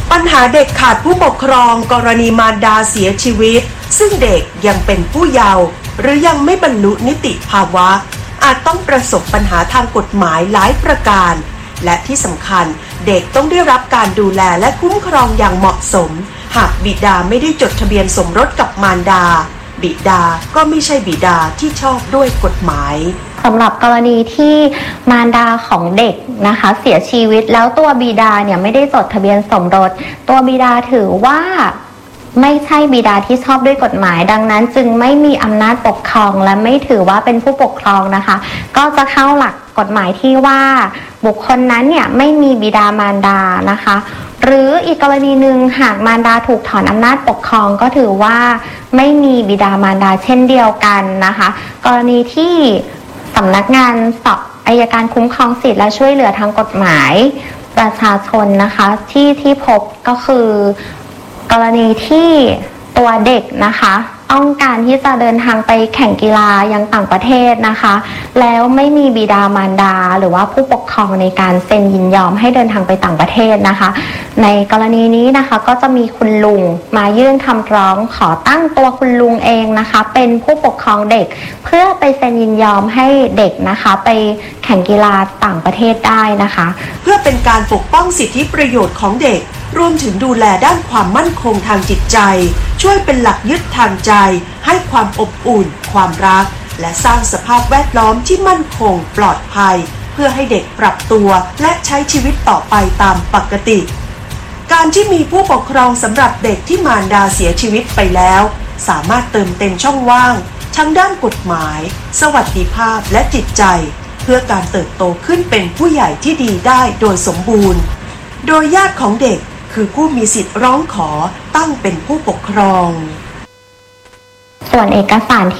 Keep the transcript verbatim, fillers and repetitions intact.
ปัญหาเด็กขาดผู้ปกครองกรณีมารดาเสียชีวิตซึ่งเด็กยังเป็นผู้เยาว์หรือยังไม่บรรลุนิติภาวะอาจต้องประสบปัญหาทางกฎหมายหลายประการและที่สำคัญเด็กต้องได้รับการดูแลและคุ้มครองอย่างเหมาะสมหากบิดาไม่ได้จดทะเบียนสมรสกับมารดาบิดาก็ไม่ใช่บิดาที่ชอบด้วยกฎหมายสำหรับกรณีที่มารดาของเด็กนะคะเสียชีวิตแล้วตัวบิดาเนี่ยไม่ได้จดทะเบียนสมรสตัวบิดาถือว่าไม่ใช่บิดาที่ชอบด้วยกฎหมายดังนั้นจึงไม่มีอำนาจปกครองและไม่ถือว่าเป็นผู้ปกครองนะคะก็จะเข้าหลักกฎหมายที่ว่าบุคคลนั้นเนี่ยไม่มีบิดามารดานะคะหรืออีกกรณีหนึ่งหากมารดาถูกถอนอำนาจปกครองก็ถือว่าไม่มีบิดามารดาเช่นเดียวกันนะคะกรณีที่สำนักงานสอบอัยการคุ้มครองสิทธิและช่วยเหลือทางกฎหมายประชาชนนะคะที่ที่พบก็คือกรณีที่ตัวเด็กนะคะต้องการที่จะเดินทางไปแข่งกีฬายังต่างประเทศนะคะแล้วไม่มีบิดามารดาหรือว่าผู้ปกครองในการเซ็นยินยอมให้เดินทางไปต่างประเทศนะคะในกรณีนี้นะคะก็จะมีคุณลุงมายื่นคำร้องขอตั้งตัวคุณลุงเองนะคะเป็นผู้ปกครองเด็กเพื่อไปเซ็นยินยอมให้เด็กนะคะไปแข่งกีฬาต่างประเทศได้นะคะเพื่อเป็นการปกป้องสิทธิประโยชน์ของเด็กรวมถึงดูแลด้านความมั่นคงทางจิตใจช่วยเป็นหลักยึดทางใจให้ความอบอุ่นความรักและสร้างสภาพแวดล้อมที่มั่นคงปลอดภัยเพื่อให้เด็กปรับตัวและใช้ชีวิตต่อไปตามปกติการที่มีผู้ปกครองสำหรับเด็กที่มารดาเสียชีวิตไปแล้วสามารถเติมเต็มช่องว่างทั้งด้านกฎหมายสวัสดิภาพและจิตใจเพื่อการเติบโตขึ้นเป็นผู้ใหญ่ที่ดีได้โดยสมบูรณ์โดยญาติของเด็กคือผู้มีสิทธิ์ร้องขอตั้งเป็นผู้ปกครองส่วนเอกสาร